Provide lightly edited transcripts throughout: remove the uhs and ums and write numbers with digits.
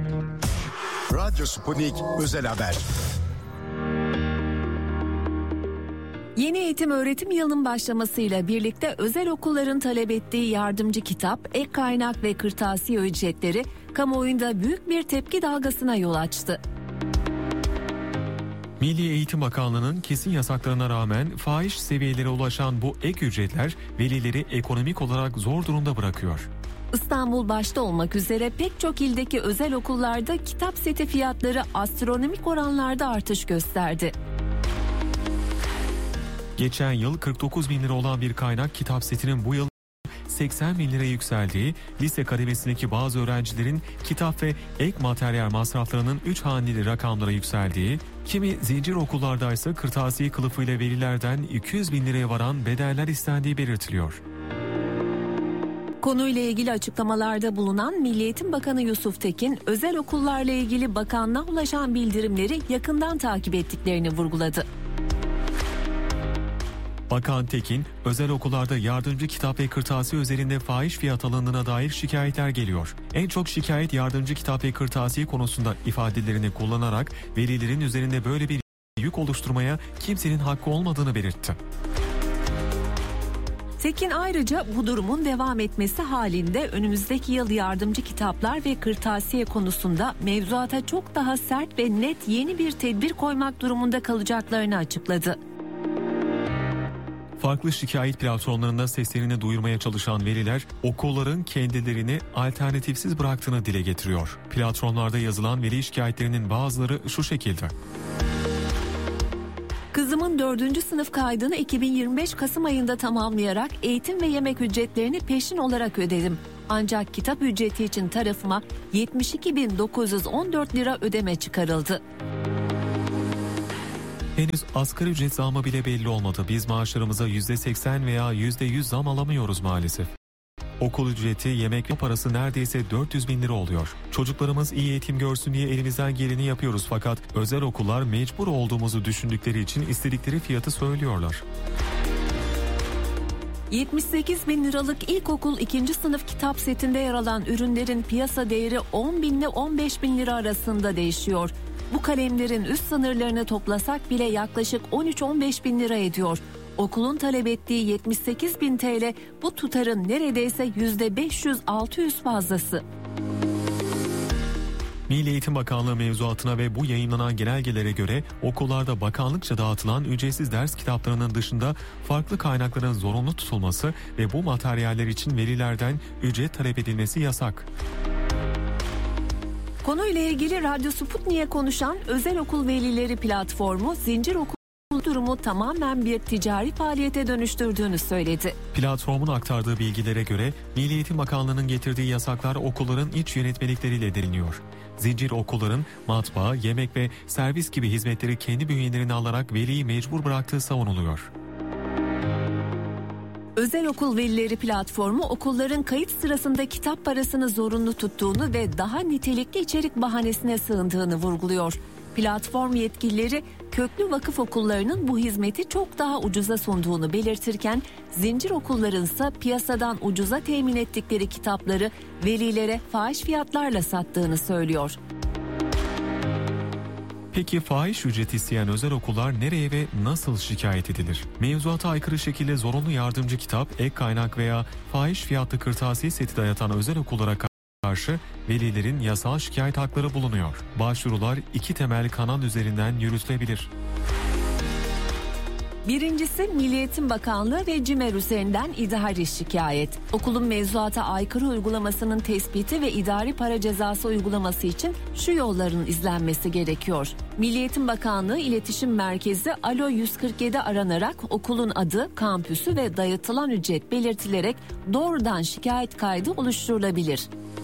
Radyo Sputnik Özel Haber. Yeni eğitim öğretim yılının başlamasıyla birlikte özel okulların talep ettiği yardımcı kitap, ek kaynak ve kırtasiye ücretleri kamuoyunda büyük bir tepki dalgasına yol açtı. Milli Eğitim Bakanlığı'nın kesin yasaklarına rağmen fahiş seviyelere ulaşan bu ek ücretler velileri ekonomik olarak zor durumda bırakıyor. İstanbul başta olmak üzere pek çok ildeki özel okullarda kitap seti fiyatları astronomik oranlarda artış gösterdi. Geçen yıl 49 bin lira olan bir kaynak kitap setinin bu yıl 80 bin liraya yükseldiği, lise kademesindeki bazı öğrencilerin kitap ve ek materyal masraflarının 3 haneli rakamlara yükseldiği, kimi zincir okullardaysa kırtasiye kılıfıyla velilerden 200 bin liraya varan bedeller istendiği belirtiliyor. Konuyla ilgili açıklamalarda bulunan Milli Eğitim Bakanı Yusuf Tekin, özel okullarla ilgili bakanlığa ulaşan bildirimleri yakından takip ettiklerini vurguladı. Bakan Tekin, özel okullarda yardımcı kitap ve kırtasiye üzerinde fahiş fiyat alındığına dair şikayetler geliyor. En çok şikayet yardımcı kitap ve kırtasiye konusunda ifadelerini kullanarak velilerin üzerinde böyle bir yük oluşturmaya kimsenin hakkı olmadığını belirtti. Tekin ayrıca bu durumun devam etmesi halinde önümüzdeki yıl yardımcı kitaplar ve kırtasiye konusunda mevzuata çok daha sert ve net yeni bir tedbir koymak durumunda kalacaklarını açıkladı. Farklı şikayet platformlarında seslerini duyurmaya çalışan veliler okulların kendilerini alternatifsiz bıraktığını dile getiriyor. Platformlarda yazılan veli şikayetlerinin bazıları şu şekilde. Kızımın 4. sınıf kaydını 2025 Kasım ayında tamamlayarak eğitim ve yemek ücretlerini peşin olarak ödedim. Ancak kitap ücreti için tarafıma 72.914 lira ödeme çıkarıldı. Henüz asgari ücret zammı bile belli olmadı. Biz maaşlarımıza %80 veya %100 zam alamıyoruz maalesef. Okul ücreti, yemek parası neredeyse 400 bin lira oluyor. Çocuklarımız iyi eğitim görsün diye elimizden geleni yapıyoruz fakat özel okullar mecbur olduğumuzu düşündükleri için istedikleri fiyatı söylüyorlar. 78 bin liralık ilkokul 2. sınıf kitap setinde yer alan ürünlerin piyasa değeri 10 bin ile 15 bin lira arasında değişiyor. Bu kalemlerin üst sınırlarını toplasak bile yaklaşık 13-15 bin lira ediyor. Okulun talep ettiği 78 bin TL bu tutarın neredeyse %500-600 fazlası. Milli Eğitim Bakanlığı mevzuatına ve bu yayınlanan genelgelere göre okullarda bakanlıkça dağıtılan ücretsiz ders kitaplarının dışında farklı kaynakların zorunlu tutulması ve bu materyaller için velilerden ücret talep edilmesi yasak. Konuyla ilgili Radyo Sputnik'e konuşan Özel Okul Velileri platformu zincir okul durumu tamamen bir ticari faaliyete dönüştürdüğünü söyledi. Platformun aktardığı bilgilere göre Milli Eğitim Bakanlığı'nın getirdiği yasaklar okulların iç yönetmelikleriyle deliniyor. Zincir okulların matbaa, yemek ve servis gibi hizmetleri kendi bünyelerine alarak veliyi mecbur bıraktığı savunuluyor. Özel Okul Velileri platformu okulların kayıt sırasında kitap parasını zorunlu tuttuğunu ve daha nitelikli içerik bahanesine sığındığını vurguluyor. Platform yetkilileri köklü vakıf okullarının bu hizmeti çok daha ucuza sunduğunu belirtirken zincir okulların ise piyasadan ucuza temin ettikleri kitapları velilere fahiş fiyatlarla sattığını söylüyor. Peki fahiş ücret isteyen özel okullar nereye ve nasıl şikayet edilir? Mevzuata aykırı şekilde zorunlu yardımcı kitap, ek kaynak veya fahiş fiyatlı kırtasiye seti dayatan özel okullara karşı velilerin yasal şikayet hakları bulunuyor. Başvurular 2 temel kanal üzerinden yürütülebilir. Birincisi Milli Eğitim Bakanlığı ve CİMER üzerinden idari şikayet. Okulun mevzuata aykırı uygulamasının tespiti ve idari para cezası uygulaması için şu yolların izlenmesi gerekiyor. Milli Eğitim Bakanlığı İletişim Merkezi Alo 147 aranarak okulun adı, kampüsü ve dayatılan ücret belirtilerek doğrudan şikayet kaydı oluşturulabilir.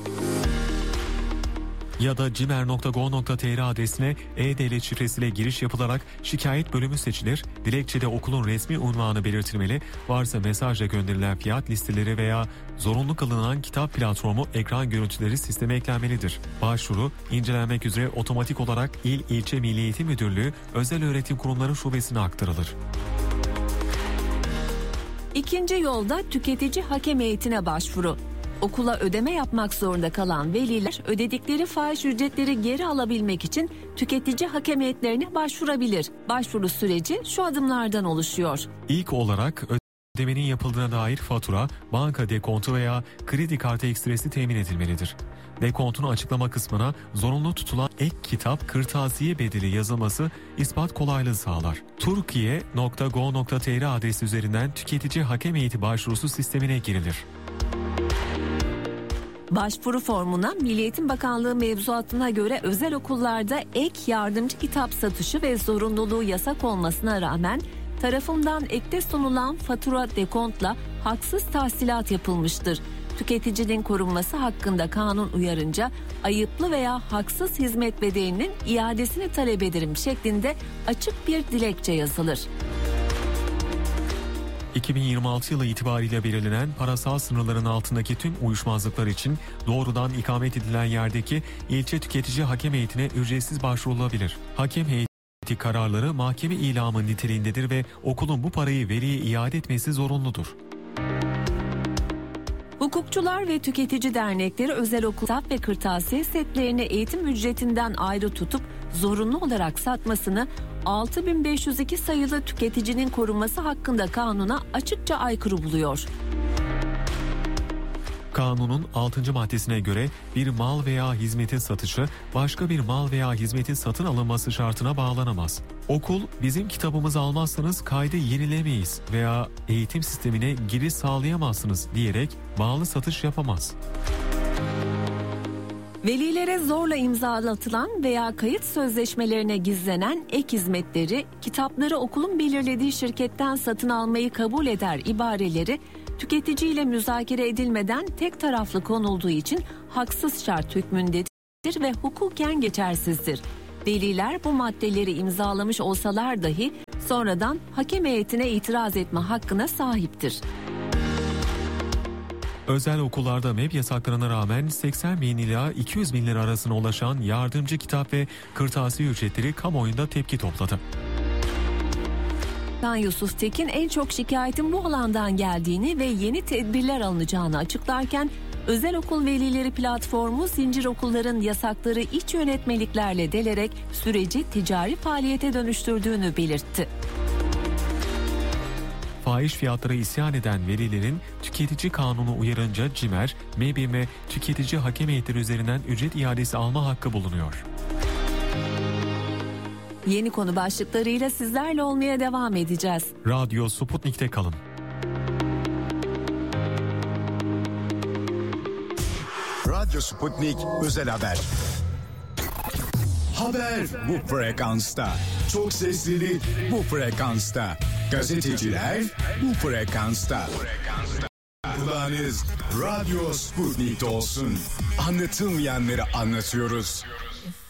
Ya da cimer.go.tr adresine e-devlet şifresiyle giriş yapılarak şikayet bölümü seçilir, dilekçede okulun resmi unvanı belirtilmeli, varsa mesajla gönderilen fiyat listeleri veya zorunlu kılınan kitap platformu ekran görüntüleri sisteme eklenmelidir. Başvuru incelenmek üzere otomatik olarak İl İlçe Milli Eğitim Müdürlüğü Özel Öğretim Kurumları Şubesi'ne aktarılır. İkinci yolda tüketici hakem heyetine başvuru. Okula ödeme yapmak zorunda kalan veliler ödedikleri fahiş ücretleri geri alabilmek için tüketici hakem heyetlerine başvurabilir. Başvuru süreci şu adımlardan oluşuyor. İlk olarak ödemenin yapıldığına dair fatura, banka dekontu veya kredi kartı ekstresi temin edilmelidir. Dekontun açıklama kısmına zorunlu tutulan ek kitap kırtasiye bedeli yazılması ispat kolaylığı sağlar. Turkiye.go.tr adresi üzerinden tüketici hakem heyeti başvurusu sistemine girilir. Başvuru formuna Milli Eğitim Bakanlığı mevzuatına göre özel okullarda ek yardımcı kitap satışı ve zorunluluğu yasak olmasına rağmen tarafından ekte sunulan fatura dekontla haksız tahsilat yapılmıştır. Tüketicinin korunması hakkında kanun uyarınca ayıplı veya haksız hizmet bedelinin iadesini talep ederim şeklinde açık bir dilekçe yazılır. 2026 yılı itibariyle belirlenen parasal sınırların altındaki tüm uyuşmazlıklar için doğrudan ikamet edilen yerdeki ilçe tüketici hakem heyetine ücretsiz başvurulabilir. Hakem heyeti kararları mahkeme ilamı niteliğindedir ve okulun bu parayı veliye iade etmesi zorunludur. Hukukçular ve tüketici dernekleri özel okul kitap ve kırtasiye setlerini eğitim ücretinden ayrı tutup zorunlu olarak satmasını 6502 sayılı tüketicinin korunması hakkında kanuna açıkça aykırı buluyor. Kanunun 6. maddesine göre bir mal veya hizmetin satışı başka bir mal veya hizmetin satın alınması şartına bağlanamaz. Okul bizim kitabımızı almazsanız kaydı yenilemeyiz veya eğitim sistemine giriş sağlayamazsınız diyerek bağlı satış yapamaz. Velilere zorla imzalatılan veya kayıt sözleşmelerine gizlenen ek hizmetleri, kitapları okulun belirlediği şirketten satın almayı kabul eder ibareleri tüketiciyle müzakere edilmeden tek taraflı konulduğu için haksız şart hükmündedir ve hukuken geçersizdir. Veliler bu maddeleri imzalamış olsalar dahi sonradan hakem heyetine itiraz etme hakkına sahiptir. Özel okullarda MEB yasaklarına rağmen 80 bin ila 200 bin lira arasına ulaşan yardımcı kitap ve kırtasiye ücretleri kamuoyunda tepki topladı. Yusuf Tekin en çok şikayetin bu alandan geldiğini ve yeni tedbirler alınacağını açıklarken özel okul velileri platformu zincir okulların yasakları iç yönetmeliklerle delerek süreci ticari faaliyete dönüştürdüğünü belirtti. Fahiş fiyatlara isyan eden velilerin tüketici kanunu uyarınca CİMER, MEBİM ve tüketici hakem heyetleri üzerinden ücret iadesi alma hakkı bulunuyor. Yeni konu başlıklarıyla sizlerle olmaya devam edeceğiz. Radyo Sputnik'te kalın. Radyo Sputnik özel haber. Haber bu frekansta. Çok seslili bu frekansta. Gazeteciler bu frekansta. Kulağınız Radyo Sputnik'te olsun. Anlatılmayanları anlatıyoruz.